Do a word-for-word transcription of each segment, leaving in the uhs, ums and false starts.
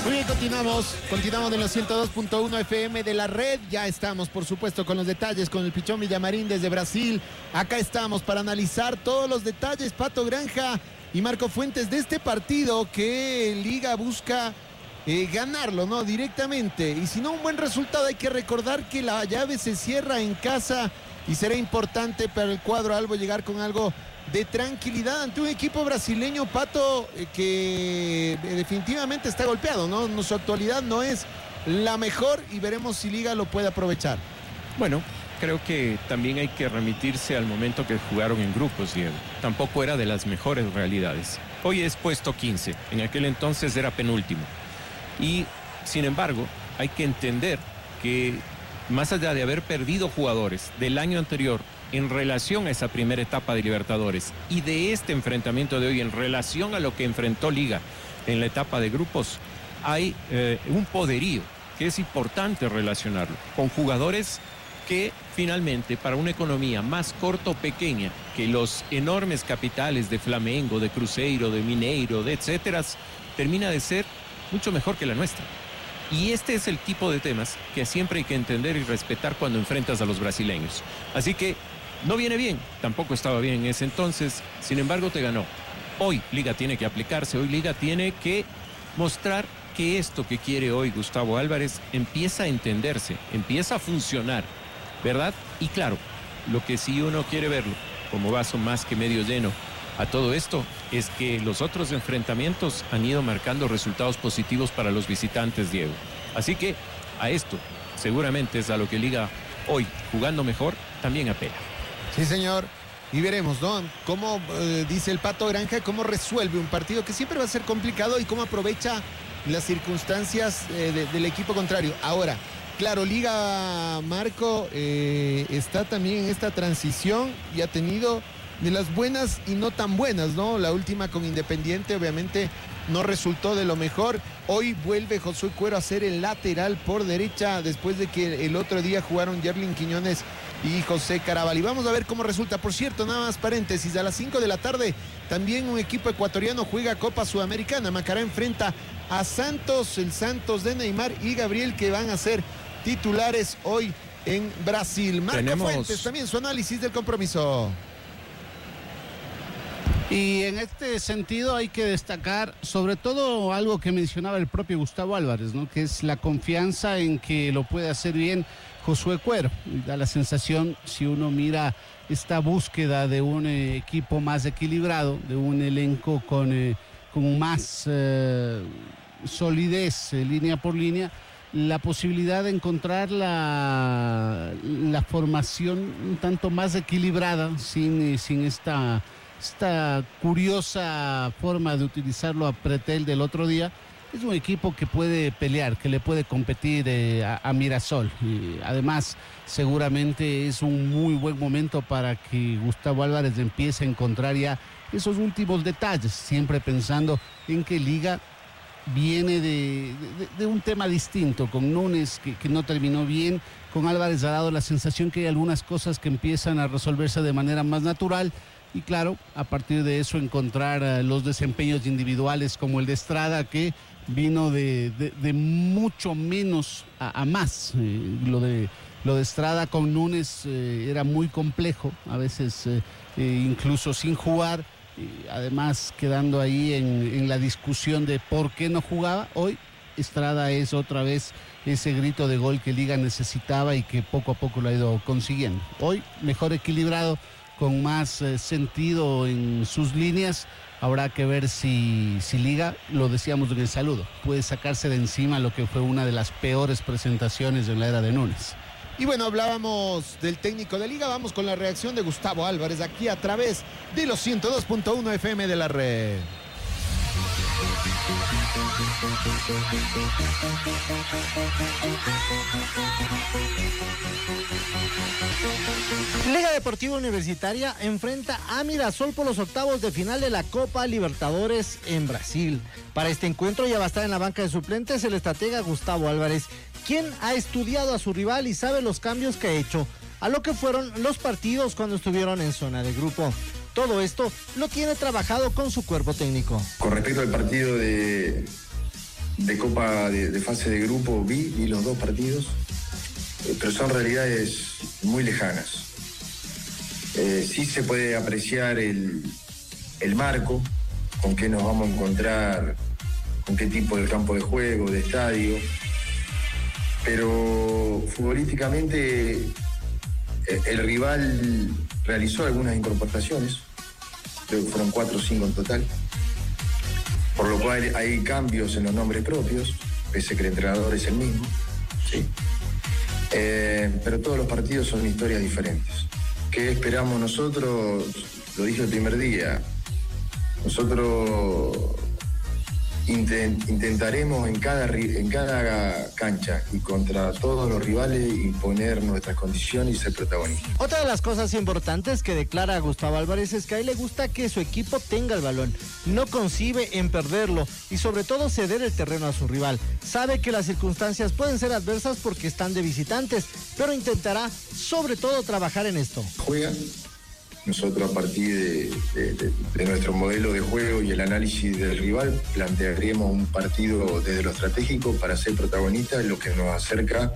Muy bien, continuamos, continuamos en los ciento dos punto uno F M de la red. Ya estamos, por supuesto, con los detalles, con el Pichón Villamarín desde Brasil. Acá estamos para analizar todos los detalles, Pato Granja y Marco Fuentes, de este partido que Liga busca eh, ganarlo, ¿no? Directamente. Y si no, un buen resultado. Hay que recordar que la llave se cierra en casa y será importante para el cuadro albo llegar con algo de tranquilidad ante un equipo brasileño, Pato, eh, que eh, definitivamente está golpeado, ¿no? Su actualidad no es la mejor y veremos si Liga lo puede aprovechar. Bueno, creo que también hay que remitirse al momento que jugaron en grupos, Diego. Tampoco era de las mejores realidades. Hoy es puesto quince, en aquel entonces era penúltimo. Y, sin embargo, hay que entender que más allá de haber perdido jugadores del año anterior en relación a esa primera etapa de Libertadores y de este enfrentamiento de hoy en relación a lo que enfrentó Liga en la etapa de grupos, hay eh, un poderío que es importante relacionarlo con jugadores que finalmente para una economía más corto o pequeña que los enormes capitales de Flamengo, de Cruzeiro, de Mineiro, de etcétera, termina de ser mucho mejor que la nuestra. Y este es el tipo de temas que siempre hay que entender y respetar cuando enfrentas a los brasileños. Así que no viene bien, tampoco estaba bien en ese entonces, sin embargo te ganó. Hoy Liga tiene que aplicarse, hoy Liga tiene que mostrar que esto que quiere hoy Gustavo Álvarez empieza a entenderse, empieza a funcionar, ¿verdad? Y claro, lo que sí uno quiere verlo, como vaso más que medio lleno a todo esto, es que los otros enfrentamientos han ido marcando resultados positivos para los visitantes, Diego. Así que a esto seguramente es a lo que Liga hoy, jugando mejor, también apela. Sí, señor. Y veremos, ¿no? Cómo eh, dice el Pato Granja, cómo resuelve un partido que siempre va a ser complicado y cómo aprovecha las circunstancias eh, de, del equipo contrario. Ahora, claro, Liga, Marco, eh, está también en esta transición y ha tenido de las buenas y no tan buenas, ¿no? La última con Independiente obviamente no resultó de lo mejor. Hoy vuelve Josué Cuero a ser el lateral por derecha después de que el otro día jugaron Yerlin Quiñones y José Carabalí. Vamos a ver cómo resulta. Por cierto, nada más paréntesis, a las cinco de la tarde también un equipo ecuatoriano juega Copa Sudamericana. Macará enfrenta a Santos, el Santos de Neymar y Gabriel, que van a ser titulares hoy en Brasil. Marco Tenemos... Fuentes, también su análisis del compromiso. Y en este sentido hay que destacar sobre todo algo que mencionaba el propio Gustavo Álvarez, ¿no? Que es la confianza en que lo puede hacer bien Josué Cuero. Y da la sensación, si uno mira esta búsqueda de un eh, equipo más equilibrado, de un elenco con, eh, con más eh, solidez eh, línea por línea, la posibilidad de encontrar la, la formación un tanto más equilibrada sin, eh, sin esta... esta curiosa forma de utilizarlo a Pretel del otro día. Es un equipo que puede pelear, que le puede competir eh, a, a Mirasol. Y además, seguramente es un muy buen momento para que Gustavo Álvarez empiece a encontrar ya esos últimos detalles, siempre pensando en que Liga viene de, de, de un tema distinto, con Núñez que, que no terminó bien, con Álvarez ha dado la sensación que hay algunas cosas que empiezan a resolverse de manera más natural. Y claro, a partir de eso encontrar uh, los desempeños individuales como el de Estrada, que vino de, de, de mucho menos a, a más. Eh, lo, de, lo de Estrada con Núñez eh, era muy complejo, a veces eh, eh, incluso sin jugar, y además quedando ahí en, en la discusión de por qué no jugaba. Hoy Estrada es otra vez ese grito de gol que Liga necesitaba y que poco a poco lo ha ido consiguiendo. Hoy mejor equilibrado, con más eh, sentido en sus líneas. Habrá que ver si, si Liga, lo decíamos en el saludo, puede sacarse de encima lo que fue una de las peores presentaciones en la era de Núñez. Y bueno, hablábamos del técnico de Liga, vamos con la reacción de Gustavo Álvarez aquí a través de los ciento dos punto uno F M de la red. Liga Deportiva Universitaria enfrenta a Mirasol por los octavos de final de la Copa Libertadores en Brasil. Para este encuentro ya va a estar en la banca de suplentes el estratega Gustavo Álvarez, quien ha estudiado a su rival y sabe los cambios que ha hecho a lo que fueron los partidos cuando estuvieron en zona de grupo. Todo esto lo tiene trabajado con su cuerpo técnico. Con respecto al partido de, de Copa de, de fase de grupo, vi, vi los dos partidos, eh, pero son realidades muy lejanas. Eh, sí se puede apreciar el, el marco, con qué nos vamos a encontrar, con qué tipo de campo de juego, de estadio, pero futbolísticamente eh, el rival realizó algunas incorporaciones, creo que fueron cuatro o cinco en total, por lo cual hay cambios en los nombres propios, pese que el entrenador es el mismo, sí. Eh, pero todos los partidos son historias diferentes. ¿Qué esperamos nosotros? Lo dije el primer día. Nosotros intent, intentaremos en cada, en cada cancha y contra todos los rivales imponer nuestras condiciones y ser protagonistas. Otra de las cosas importantes que declara Gustavo Álvarez es que a él le gusta que su equipo tenga el balón, no concibe en perderlo y sobre todo ceder el terreno a su rival. Sabe que las circunstancias pueden ser adversas porque están de visitantes, pero intentará sobre todo trabajar en esto. Juega. Nosotros a partir de, de, de, de nuestro modelo de juego y el análisis del rival plantearemos un partido desde lo estratégico para ser protagonistas, lo que nos acerca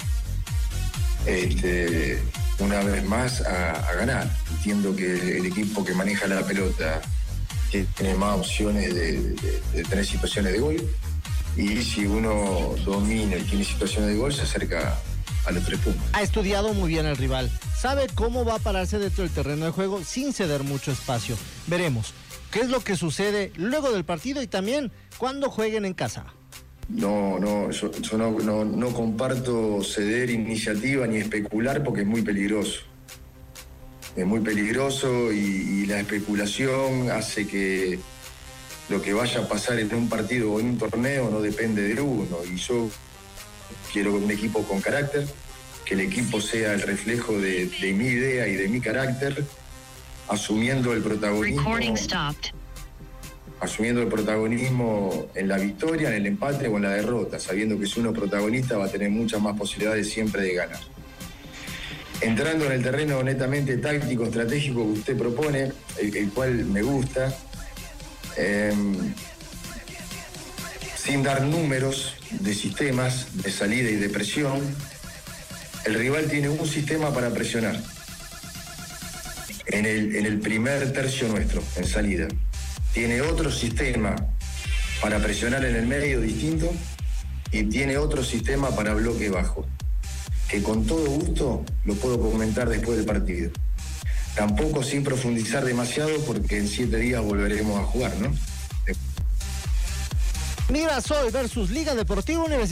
este, una vez más a, a ganar. Entiendo que el, el equipo que maneja la pelota tiene más opciones de, de, de tener situaciones de gol y si uno domina y tiene situaciones de gol se acerca a los tres puntos. Ha estudiado muy bien al rival, sabe cómo va a pararse dentro del terreno de juego sin ceder mucho espacio. Veremos qué es lo que sucede luego del partido y también cuando jueguen en casa. No, no, yo, yo no, no, no comparto ceder iniciativa ni especular porque es muy peligroso. Es muy peligroso y, y la especulación hace que lo que vaya a pasar en un partido o en un torneo no depende de uno. Y yo quiero un equipo con carácter, que el equipo sea el reflejo de, de mi idea y de mi carácter, asumiendo el protagonismo, asumiendo el protagonismo en la victoria, en el empate o en la derrota, sabiendo que si uno es protagonista va a tener muchas más posibilidades siempre de ganar. Entrando en el terreno netamente táctico, estratégico que usted propone, el, el cual me gusta, eh, sin dar números de sistemas de salida y de presión, el rival tiene un sistema para presionar en el, en el primer tercio nuestro, en salida. Tiene otro sistema para presionar en el medio distinto y tiene otro sistema para bloque bajo, que con todo gusto lo puedo comentar después del partido. Tampoco sin profundizar demasiado porque en siete días volveremos a jugar, ¿no? Mirasol versus Liga Deportiva Universitaria.